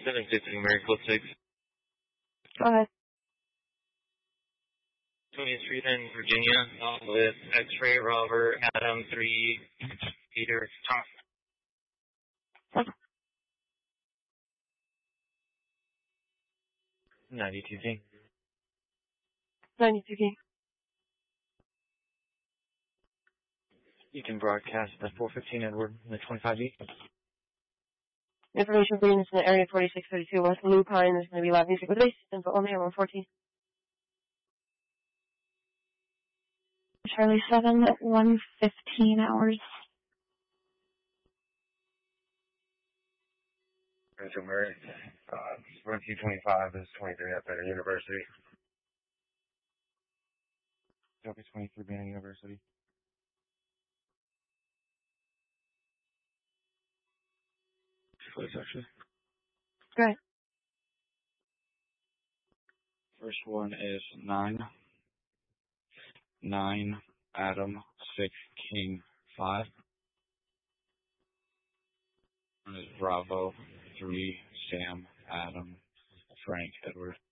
750 Miracle 6. Go ahead. 20th Street in Virginia, with X-Ray Robert Adam 3 Peter Thompson. 92K. 92K. You can broadcast the 415 Edward and the 25E. Information for units in the area 4632 West Lupine. There's going to be live music with bass. Info only at 114. Charlie 7 at 1:15 hours. Rachel Murray. Rookie 25 is 23 at Banner University. Joker 23 Banner University. Place actually. Great. First one is 9 Adam 6 King 5. One is Bravo 3 Sam Adam Frank Edward.